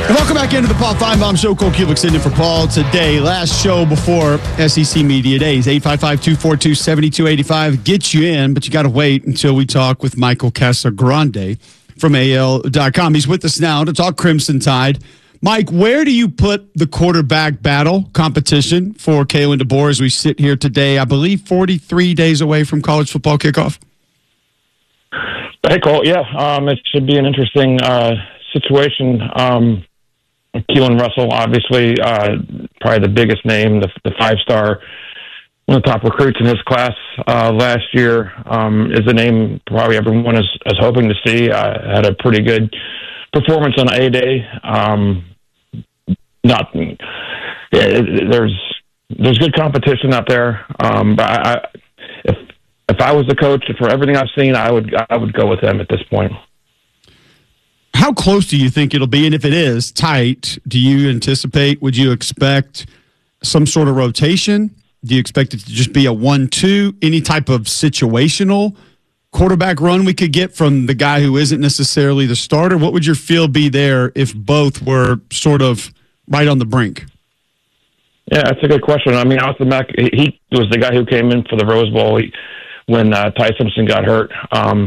And welcome back into the Paul Feinbaum Show. Cole Kulick sitting in for Paul today. Last show before SEC Media Days. 855-242-7285. Get you in, but you got to wait until we talk with Michael Casagrande from AL.com. He's with us now to talk Crimson Tide. Mike, where do you put the quarterback battle competition for Kalen DeBoer as we sit here today, I believe 43 days away from college football kickoff? Hey, Cole. Yeah, it should be an interesting situation. Keelan Russell, obviously, probably the biggest name, the five-star, one of the top recruits in his class last year, is a name probably everyone is hoping to see. Had a pretty good performance on A-Day. There's good competition out there, but if I was the coach, for everything I've seen, I would go with him at this point. How close do you think it'll be? And if it is tight, would you expect some sort of rotation? Do you expect it to just be a 1-2? Any type of situational quarterback run we could get from the guy who isn't necessarily the starter? What would your feel be there if both were sort of right on the brink? Yeah, that's a good question. I mean, Austin Mack, he was the guy who came in for the Rose Bowl when Ty Simpson got hurt.